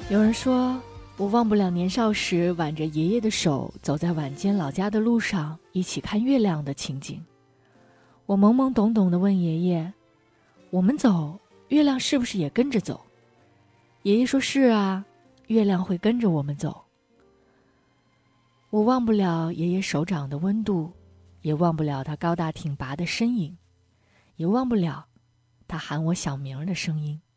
有人说，我忘不了年少时挽着爷爷的手走在晚间老家的路上，一起看月亮的情景。我懵懵懂懂地问爷爷：我们走，月亮是不是也跟着走？爷爷说是啊，月亮会跟着我们走。我忘不了爷爷手掌的温度，也忘不了他高大挺拔的身影，也忘不了他喊我小名的声音。